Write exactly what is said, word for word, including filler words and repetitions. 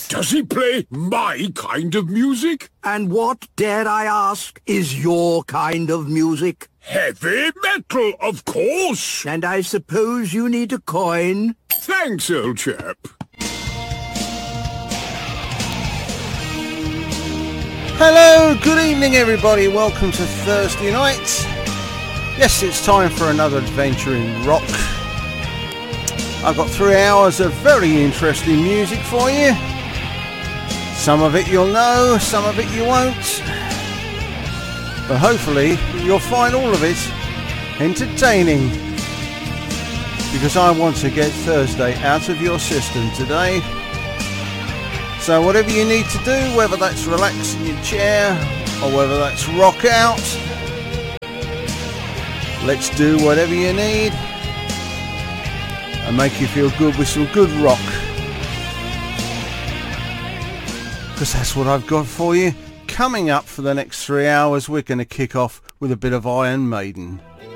Does he play my kind of music? And what, dare I ask, is your kind of music? Heavy metal, of course. And I suppose you need a coin? Thanks, old chap. Hello, good evening everybody, welcome to Thursday night. Yes, it's time for another adventure in rock. I've got three hours of very interesting music for you. Some of it you'll know, some of it you won't. But hopefully you'll find all of it entertaining. Because I want to get Thursday out of your system today. So whatever you need to do, whether that's relax in your chair or whether that's rock out, let's do whatever you need and make you feel good with some good rock. Because that's what I've got for you. Coming up for the next three hours, we're going to kick off with a bit of Iron Maiden.